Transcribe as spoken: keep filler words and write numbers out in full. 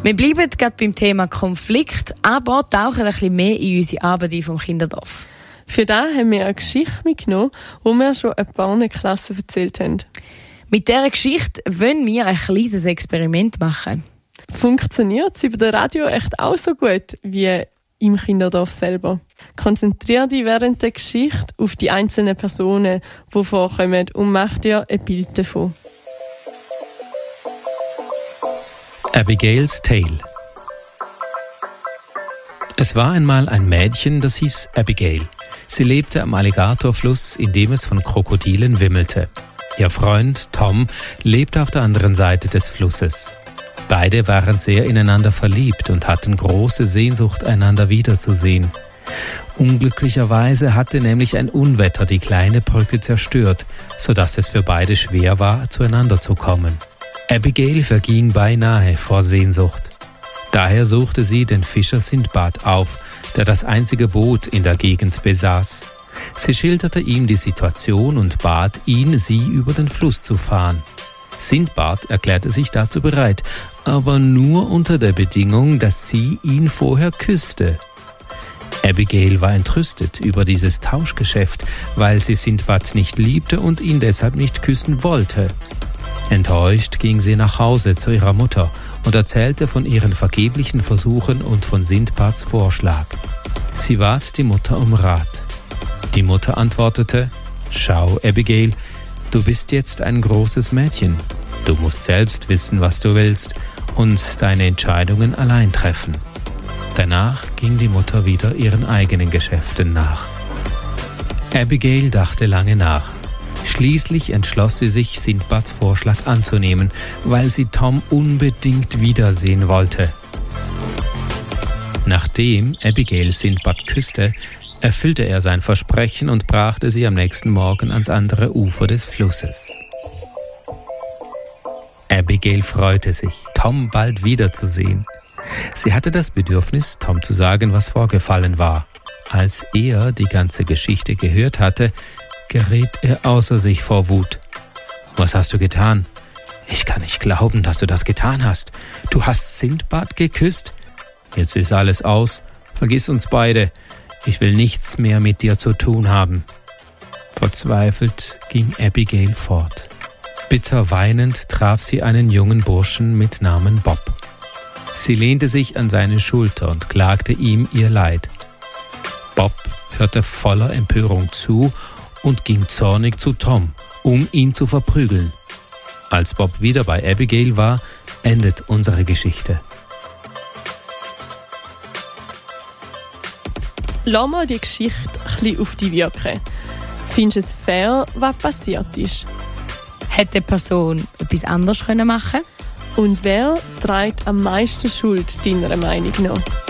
Wir bleiben gerade beim Thema Konflikt, aber tauchen ein bisschen mehr in unsere Arbeit ein vom Kinderdorf. Für das haben wir eine Geschichte mitgenommen, die wir schon ein paar Klassen erzählt haben. Mit dieser Geschichte wollen wir ein kleines Experiment machen. Funktioniert es über das Radio echt auch so gut wie im Kinderdorf selber? Konzentriere dich während der Geschichte auf die einzelnen Personen, die vorkommen, und mach dir ein Bild davon. Abigail's Tale. Es war einmal ein Mädchen, das hieß Abigail. Sie lebte am Alligatorfluss, in dem es von Krokodilen wimmelte. Ihr Freund Tom lebte auf der anderen Seite des Flusses. Beide waren sehr ineinander verliebt und hatten große Sehnsucht, einander wiederzusehen. Unglücklicherweise hatte nämlich ein Unwetter die kleine Brücke zerstört, sodass es für beide schwer war, zueinander zu kommen. Abigail verging beinahe vor Sehnsucht. Daher suchte sie den Fischer Sindbad auf, der das einzige Boot in der Gegend besaß. Sie schilderte ihm die Situation und bat ihn, sie über den Fluss zu fahren. Sindbad erklärte sich dazu bereit, aber nur unter der Bedingung, dass sie ihn vorher küsste. Abigail war entrüstet über dieses Tauschgeschäft, weil sie Sindbad nicht liebte und ihn deshalb nicht küssen wollte. Enttäuscht ging sie nach Hause zu ihrer Mutter und erzählte von ihren vergeblichen Versuchen und von Sindbads Vorschlag. Sie bat die Mutter um Rat. Die Mutter antwortete: »Schau, Abigail, du bist jetzt ein großes Mädchen. Du musst selbst wissen, was du willst und deine Entscheidungen allein treffen.« Danach ging die Mutter wieder ihren eigenen Geschäften nach. Abigail dachte lange nach. Schließlich entschloss sie sich, Sindbads Vorschlag anzunehmen, weil sie Tom unbedingt wiedersehen wollte. Nachdem Abigail Sindbad küsste, erfüllte er sein Versprechen und brachte sie am nächsten Morgen ans andere Ufer des Flusses. Abigail freute sich, Tom bald wiederzusehen. Sie hatte das Bedürfnis, Tom zu sagen, was vorgefallen war. Als er die ganze Geschichte gehört hatte, geriet er außer sich vor Wut. »Was hast du getan? Ich kann nicht glauben, dass du das getan hast. Du hast Sindbad geküsst? Jetzt ist alles aus. Vergiss uns beide. Ich will nichts mehr mit dir zu tun haben.« Verzweifelt ging Abigail fort. Bitter weinend traf sie einen jungen Burschen mit Namen Bob. Sie lehnte sich an seine Schulter und klagte ihm ihr Leid. Bob hörte voller Empörung zu und ging zornig zu Tom, um ihn zu verprügeln. Als Bob wieder bei Abigail war, endet unsere Geschichte. Lass mal die Geschichte ein bisschen auf dich wirken. Findest du es fair, was passiert ist? Hätte die Person etwas anderes machen können? Und wer trägt am meisten Schuld, deiner Meinung nach?